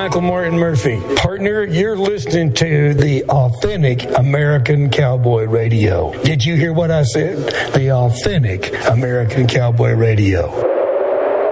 Michael Martin Murphy. Partner, you're listening to the Authentic American Cowboy Radio. Did you hear what I said? The Authentic American Cowboy Radio.